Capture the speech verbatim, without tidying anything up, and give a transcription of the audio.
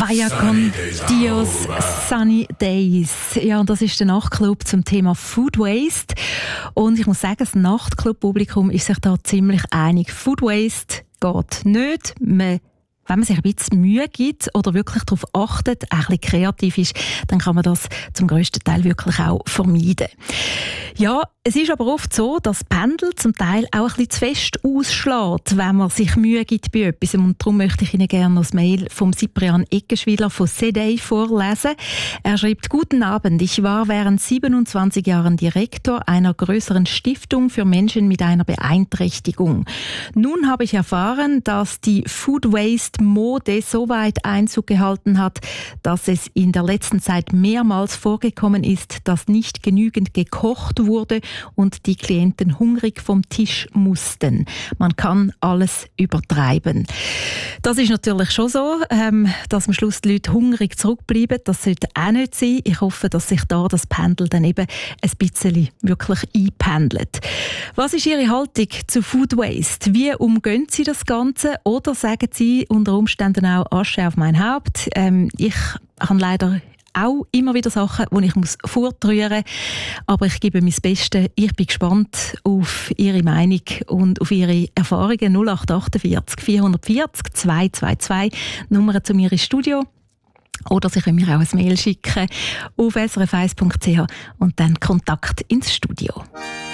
Vaya con Dios, Sunny Days. Ja, und das ist der Nachtclub zum Thema Food Waste. Und ich muss sagen, das Nachtclub-Publikum ist sich da ziemlich einig. Food Waste geht nicht. Man Wenn man sich ein bisschen Mühe gibt oder wirklich darauf achtet, ein bisschen kreativ ist, dann kann man das zum grössten Teil wirklich auch vermeiden. Ja, es ist aber oft so, dass Pendel zum Teil auch ein bisschen zu fest ausschlägt, wenn man sich Mühe gibt bei etwas. Und darum möchte ich Ihnen gerne das Mail vom Cyprian Eckenschwiler von C D I vorlesen. Er schreibt: Guten Abend, ich war während siebenundzwanzig Jahren Direktor einer größeren Stiftung für Menschen mit einer Beeinträchtigung. Nun habe ich erfahren, dass die Food Waste Mode so weit Einzug gehalten hat, dass es in der letzten Zeit mehrmals vorgekommen ist, dass nicht genügend gekocht wurde und die Klienten hungrig vom Tisch mussten. Man kann alles übertreiben. Das ist natürlich schon so, ähm, dass am Schluss die Leute hungrig zurückbleiben. Das sollte auch nicht sein. Ich hoffe, dass sich da das Pendel dann eben ein bisschen wirklich einpendelt. Was ist Ihre Haltung zu Food Waste? Wie umgehen Sie das Ganze? Oder sagen Sie unter Umständen auch Asche auf mein Haupt? Ähm, ich habe leider auch immer wieder Sachen, die ich muss fortrühren muss. Aber ich gebe mein Bestes. Ich bin gespannt auf Ihre Meinung und auf Ihre Erfahrungen. null acht achtundvierzig vierhundertvierzig zweihundertzweiundzwanzig Nummer zu mir ins Studio. Oder Sie können mir auch ein Mail schicken auf s r f eins punkt c h und dann Kontakt ins Studio.